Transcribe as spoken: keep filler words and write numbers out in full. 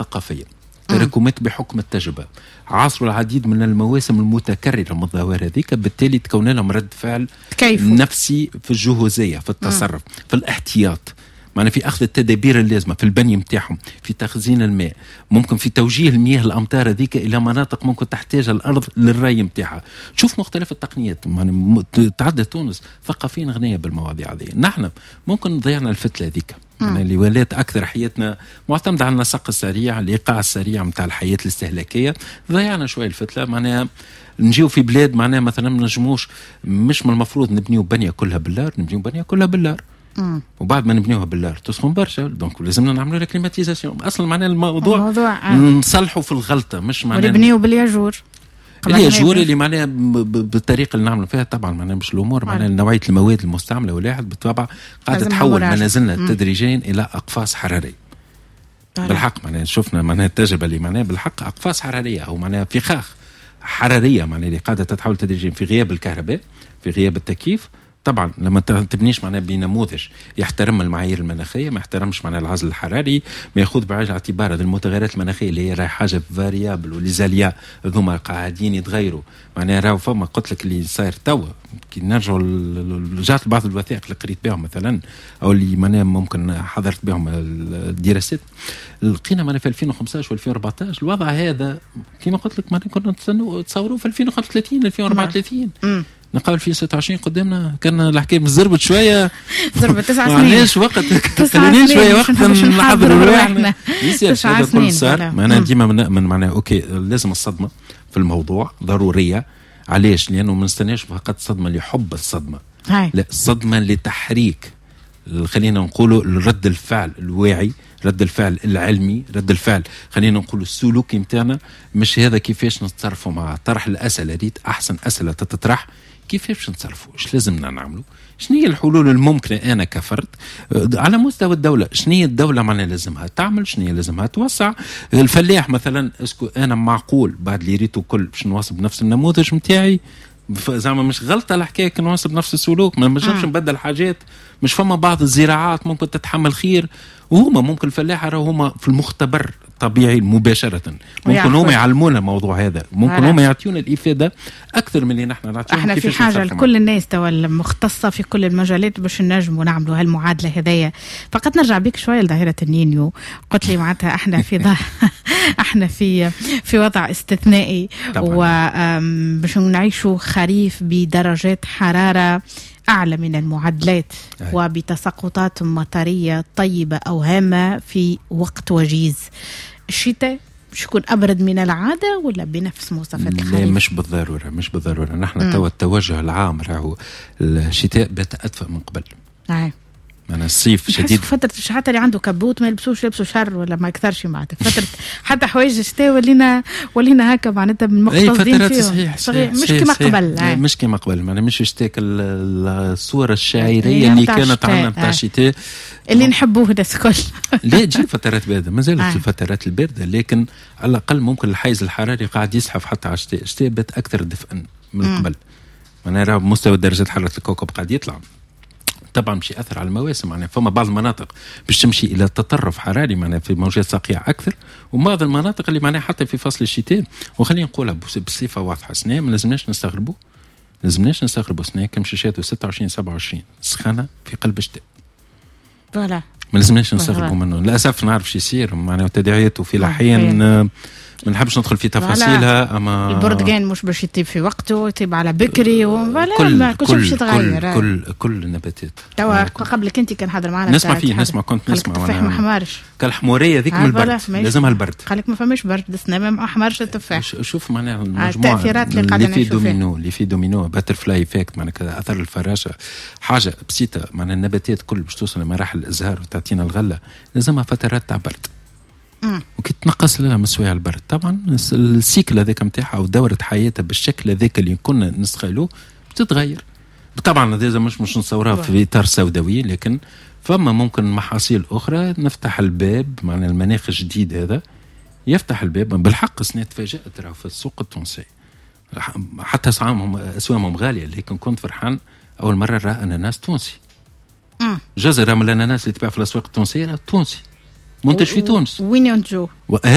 ثقافية، تراكمات بحكم التجربة، عاصروا العديد من المواسم المتكررة من الظواهر هذيك، بالتالي تكون لهم رد فعل كيفو. نفسي في الجهوزية، في التصرف، م. في الاحتياط، معنا في أخذ التدابير اللازمة في البني متاعهم، في تخزين الماء، ممكن في توجيه المياه الأمطار هذيك إلى مناطق ممكن تحتاج الأرض للري متاعها. تشوف مختلف التقنيات، يعني تعدى تونس ثقافيا غنية بالمواضيع هذه. نحن ممكن ضيعنا الفتلة هذيك، يعني اللي ولات أكثر حياتنا معتمدة على النسق السريع، الإيقاع السريع متاع الحياة الاستهلاكية، ضيعنا شوية الفتلة. معناها نجيو في بلاد معناها مثلا ما نجموش، مش من المفروض نبنيو بنية كلها باللار، نبنيو بنية كلها باللار، مم. وبعد ما نبنيوها باللار تسخن برشا، دونك لازمنا نعملوا لها كليماتيزاسيون. اصلا معناها الموضوع, الموضوع نصلحوا في الغلطه، مش معناها نبنيو بالياجور الياجور اللي معناها بالطريقه اللي نعملوا فيها. طبعا معناها مش الامور معناها نوعيه المواد المستعمله والواحد بالطبع قاعده تتحول، ما نزلنا تدريجيا الى اقفاص حراريه. طلع. بالحق معناها شفنا معناها التجربه اللي معناها بالحق اقفاص حراريه او معناها فخاخ حراريه معناها اللي قاعده تتحول تدريجيا في غياب الكهرباء، في غياب التكييف. طبعا لما تبنيش معناه بنموذج يحترم المعايير المناخيه، ما يحترمش معناه العزل الحراري، ما ياخذ بعين الاعتبار هذه المتغيرات المناخيه اللي هي راهي حاجه فاريابل، وليزاليا هذوما قاعدين يتغيروا. معناها راهو فما قلت لك اللي صاير توا كي نرجعوا جات بعض الوثائق اللي قريت بهم مثلا او اللي معناه ممكن حضرت بهم الدراسات، لقينا معناه في ألفين وخمسطاش وألفين وأربعطاش الوضع هذا كما قلت لك معناه كنا نتصوروا في ألفين وخمسة وثلاثين ألفين وأربعة وثلاثين. نقابل ألفين وستة وعشرين قدامنا كان الحكايه مزربت شويه، زربت تسع سنين، معليش وقت خلينا شويه وقت نحضروا رواحنا تسع سنين صار. معنا ديما من معناها اوكي لازم الصدمه في الموضوع ضروريه. علاش؟ لانه ما نستناش فقط صدمه لحب الصدمه، هاي. لا، صدمه لتحريك، خلينا نقولوا رد الفعل الواعي، رد الفعل العلمي، رد الفعل خلينا نقول السلوكي متاعنا. مش هذا كيفاش نتصرفوا مع طرح الأسئلة دي، أحسن أسئلة تتطرح كيفاش نتصرفوا، إيش لازمنا نعملوا، شنو هي الحلول الممكنة أنا كفرد على مستوى الدولة، شنو هي الدولة معناها لازمها تعمل، شنو هي لازمها توسع. الفلاح مثلا اسكو أنا معقول بعد اللي ريته كل باش نواصل بنفس النموذج متاعي، زعما مش غلطة الحكاية كي نواصل بنفس السلوك، ما نجمش نبدل حاجات. مش فما بعض الزراعات ممكن تتحمل خير، وهما ممكن الفلاحة راهو هما في المختبر طبيعي مباشرة، ممكن هم يعلمونا الموضوع هذا، ممكن هم يعطيونا الإفادة أكثر من اللي نحن نعطيهم. احنا في حاجة لكل الناس توا المختصة في كل المجالات باش نجموا نعملوا هالمعادلة هذيا. فقط نرجع بك شوية لظاهرة النينيو، قلت لي معناتها احنا في احنا في في وضع استثنائي، وباش نعيشوا خريف بدرجات حرارة أعلى من المعدلات، أي. وبتساقطات مطرية طيبة أو هامة في وقت وجيز. الشتاء مش يكون أبرد من العادة ولا بنفس مواصفات الخريف؟ لا، مش بالضرورة، مش بالضرورة. نحن توا التوجه العام راهو الشتاء بات أدفأ من قبل. أي. أنا الصيف شديد، فترة حتى اللي عنده كبوت ما يلبسوش لبسوا شر ولا ما يكثرش معناتها فترة حتى حوايج الشتاء ولينا ولينا هكا معناتها مقتصدين فيهم. صحيح صحيح مش كما قبل، مش كما قبل. معناها مش اشتاك الصورة الشاعرية اللي كانت عندنا بتاع الشتاء اللي نحبوه الناس الكل. لا، تجي فترات باردة، ما زالت الفترات الباردة، لكن على الأقل ممكن الحيز الحراري قاعد يزحف حتى على الشتاء. الشتاء بات أكثر دفئا من قبل. معناها مستوى درجة حرارة الكوكب قاعد يطلع، طبعا مش يأثر على المواسم. يعني فما بعض المناطق باش تمشي الى تطرف حراري معناها في موجات صقيع اكثر، وبعض المناطق اللي معناها حتى في فصل الشتاء. وخلينا نقولها بصفه واضحه، سنه ما لازمناش نستغربوا، لازمناش نستغربوا سنه كمشيشات ستة وعشرين سبعة وعشرين سخانه في قلب الشتاء. فوالا ما لازمناش نستغربوا منه. للاسف نعرف شو يصير معناها تداعياته في الحين ما نحبش ندخل في تفاصيلها. اما البرتقال مش باش يطيب في وقته، يطيب على بكري ولا كل كل كل, يتغير. كل كل كل النباتات. توا قبلك انت كان حاضر معنا نسمع فيه، نسمع كنت نسمع التفاح ما حمارش كالحموريه ذيك من البرد، لازمها البرد. قالك ما فماش برد بس ما احمرش التفاح. شوف معناها المجموعه اللي في دومينو اللي في دومينو باتر فلاي افكت معناها كذا اثر الفراشه، حاجه بسيطه معناها النباتات كل باش توصل لمراحل الازهار وتعطينا الغله لازمها فترات تاع برد. وكي تنقص لها مسوية البرد طبعا السيكل هذاك متاعها او دورة حياتها بالشكل هذاك اللي كنا نسخيلوه بتتغير. طبعا هذا مش مش نصورها في اطار سوداوي، لكن فما ممكن محاصيل اخرى نفتح الباب معنى المناخ الجديد هذا يفتح الباب. بالحق سنة تفاجأت راه في السوق التونسي حتى اسعارهم اسوامهم غاليه، لكن كنت فرحان اول مره راه اناناس تونسي. جزر من الاناناس اللي تباع في الاسواق التونسيه تونسي منتج في تونس. وين ينتجوا؟